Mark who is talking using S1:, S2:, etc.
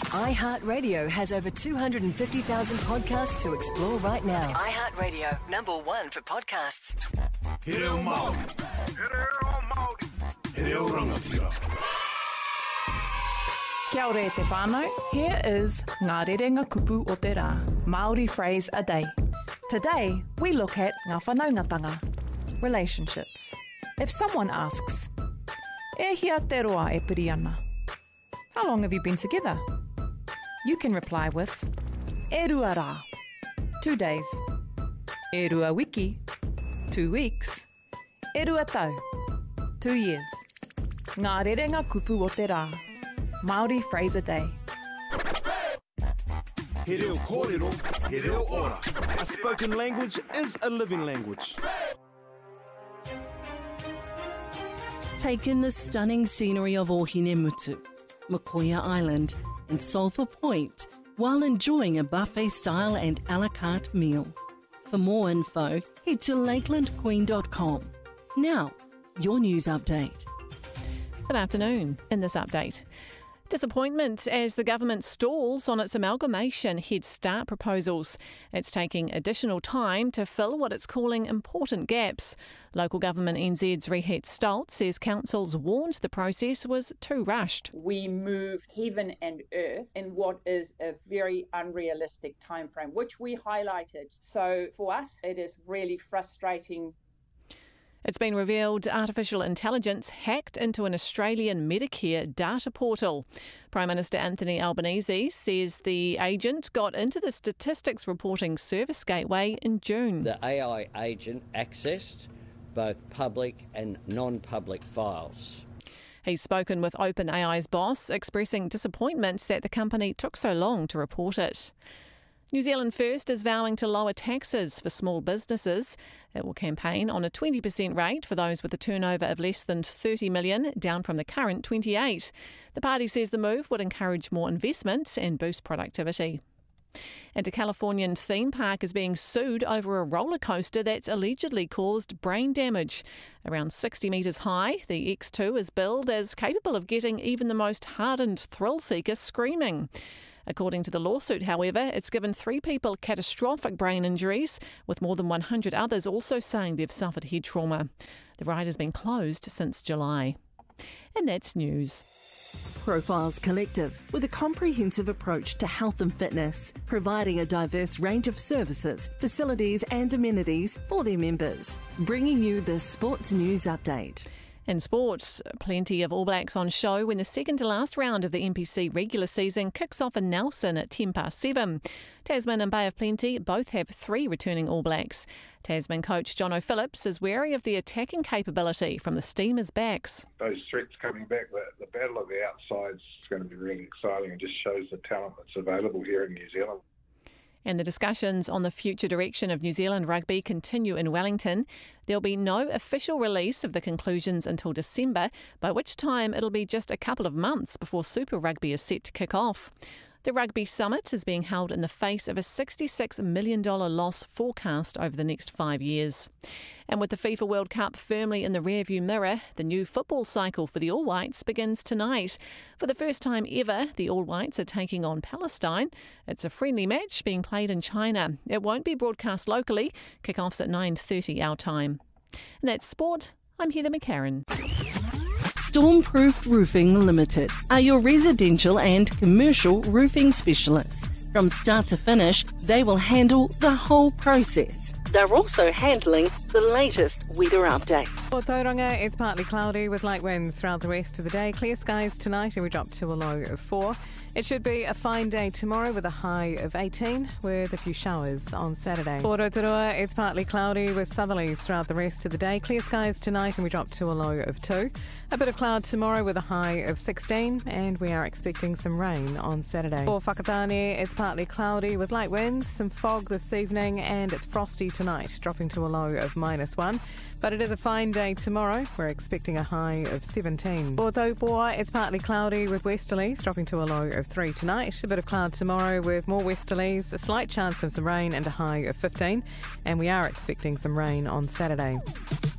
S1: iHeartRadio has over 250,000 podcasts to explore right now. iHeartRadio, #1 for podcasts.
S2: He reo Māori. He reo rangatira.
S3: Kia ora e te whānau. Here is Ngā Rerenga Kupu o te Rā, Māori phrase a day. Today, we look at ngā whanaungatanga, relationships. If someone asks, e hia te roa e piri ana? How long have you been together? You can reply with, e rua rā, 2 days. E rua wiki, 2 weeks. E rua tau, 2 years. Ngā Rerenga Kupu o te Rā, Māori phrase a day.
S2: He reo kōrero, he reo ora.
S4: A spoken language is a living language.
S5: Take in the stunning scenery of Ohinemutu, Mokoia Island and Sulphur Point while enjoying a buffet-style and a la carte meal. For more info, head to lakelandqueen.com. Now, your news update.
S6: Good afternoon. In this update, disappointment as the government stalls on its amalgamation Head Start proposals. It's taking additional time to fill what it's calling important gaps. Local government NZ's Rehet Stoltz says councils warned the process was too rushed.
S7: We move heaven and earth in what is a very unrealistic timeframe, which we highlighted. So for us, it is really frustrating.
S6: It's been revealed artificial intelligence hacked into an Australian Medicare data portal. Prime Minister Anthony Albanese says the agent got into the statistics reporting service gateway in June.
S8: The AI agent accessed both public and non-public files.
S6: He's spoken with OpenAI's boss, expressing disappointment that the company took so long to report it. New Zealand First is vowing to lower taxes for small businesses. It will campaign on a 20% rate for those with a turnover of less than 30 million, down from the current 28. The party says the move would encourage more investment and boost productivity. And a Californian theme park is being sued over a roller coaster that's allegedly caused brain damage. Around 60 metres high, the X2 is billed as capable of getting even the most hardened thrill seeker screaming. According to the lawsuit, however, it's given 3 people catastrophic brain injuries, with more than 100 others also saying they've suffered head trauma. The ride has been closed since July. And that's news.
S5: Profiles Collective, with a comprehensive approach to health and fitness, providing a diverse range of services, facilities and amenities for their members. Bringing you the Sports News Update.
S6: In sport, plenty of All Blacks on show when the second to last round of the NPC regular season kicks off in Nelson at 7:10. Tasman and Bay of Plenty both have 3 returning All Blacks. Tasman coach Jono Phillips is wary of the attacking capability from the Steamers' backs.
S9: Those threats coming back, the battle of the outsides is going to be really exciting and just shows the talent that's available here in New Zealand.
S6: And the discussions on the future direction of New Zealand rugby continue in Wellington. There'll be no official release of the conclusions until December, by which time it'll be just a couple of months before Super Rugby is set to kick off. The Rugby Summit is being held in the face of a $66 million loss forecast over the next 5 years. And with the FIFA World Cup firmly in the rearview mirror, the new football cycle for the All Whites begins tonight. For the first time ever, the All Whites are taking on Palestine. It's a friendly match being played in China. It won't be broadcast locally. Kick-off's at 9:30 our time. And that's sport. I'm Heather McCarran.
S5: Stormproof Roofing Limited are your residential and commercial roofing specialists. From start to finish, they will handle the whole process. They're also handling the latest weather update.
S10: For Tauranga, it's partly cloudy with light winds throughout the rest of the day. Clear skies tonight and we drop to a low of 4. It should be a fine day tomorrow with a high of 18 with a few showers on Saturday. For Rotorua, it's partly cloudy with southerlies throughout the rest of the day. Clear skies tonight and we drop to a low of 2. A bit of cloud tomorrow with a high of 16 and we are expecting some rain on Saturday. For Whakatane, it's partly cloudy with light winds, some fog this evening and it's frosty tonight, dropping to a low of -1. But it is a fine day tomorrow. We're expecting a high of 17. For Taupoa, it's partly cloudy with westerlies, dropping to a low of 3 tonight. A bit of cloud tomorrow with more westerlies, a slight chance of some rain and a high of 15. And we are expecting some rain on Saturday.